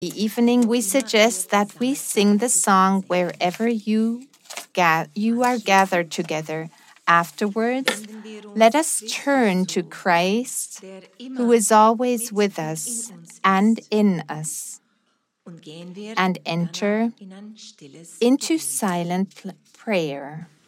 evening, we suggest that we sing the song wherever you are gathered together. Afterwards, let us turn to Christ, who is always with us and in us, and enter into silent prayer.